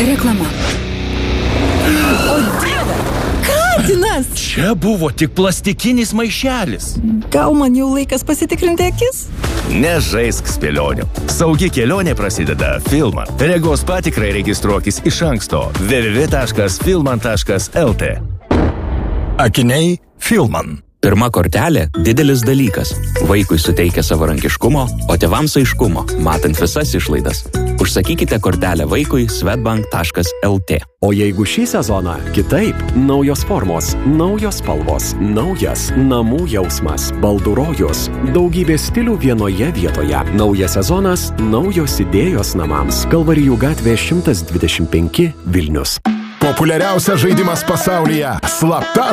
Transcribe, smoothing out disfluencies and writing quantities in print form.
Reklama. O Dieve, katinas! Čia buvo tik plastikinis maišelis. Gal man jau laikas pasitikrinti akis? Nežaisk spėlionių. Saugi kelionė prasideda Filman. Regos patikrai registruokis iš anksto www.filman.lt. Akiniai Filman. Pirma kortelė – didelis dalykas. Vaikui suteikia savarankiškumo, o tėvams aiškumo, matant visas išlaidas. Užsakykite kortelę vaikui swedbank.lt. O jeigu šį sezoną kitaip, naujos formos, naujos spalvos, naujas namų jausmas, baldų rojus, daugybė stilių vienoje vietoje. Naujas sezonas, naujos idėjos namams. Kalvarijų gatvė 125 Vilnius. Populiariausias žaidimas pasaulyje – slapta